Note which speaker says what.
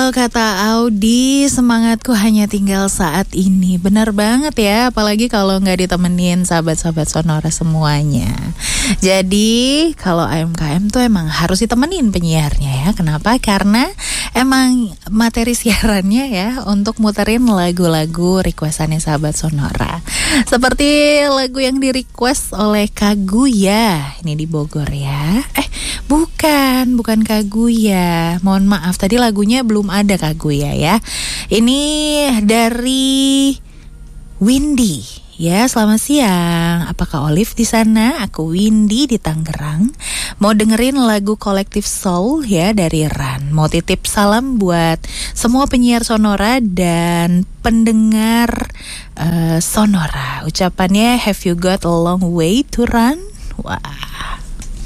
Speaker 1: Kalau kata Audi, semangatku hanya tinggal saat ini. Benar banget ya, apalagi kalau nggak ditemenin sahabat-sahabat Sonora semuanya. Jadi kalau AMKM tuh emang harus ditemenin penyiarnya ya. Kenapa? Karena emang materi siarannya ya untuk muterin lagu-lagu requestannya sahabat Sonora. Seperti lagu yang di-request oleh Kaguya, ini di Bogor ya. Bukan Kaguya. Mohon maaf, tadi lagunya belum ada Kaguya ya. Ini dari Windy. Ya, selamat siang. Apakah Olive di sana? Aku Windy di Tangerang. Mau dengerin lagu Collective Soul ya dari Ran. Mau titip salam buat semua penyiar Sonora dan pendengar Sonora. Ucapannya, have you got a long way to run? Wah.